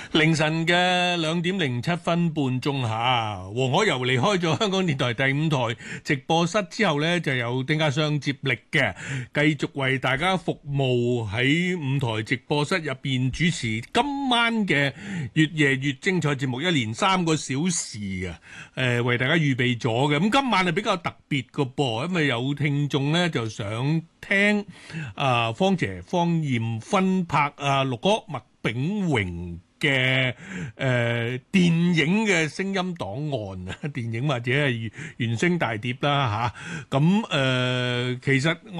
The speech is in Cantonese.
凌晨嘅2:07半鐘下，黃可又離開咗香港電台第五台直播室之後呢，就有丁家相接力嘅，繼續為大家服務喺五台直播室入邊主持今晚嘅越夜越精彩節目，一連3個小時啊！為大家預備咗嘅。咁今晚係比較特別嘅噃，因為有聽眾呢就想聽方姐方艷芬拍陸哥麥炳榮嘅電影嘅聲音檔案啊，電影或者係原聲大碟啦嚇。咁其實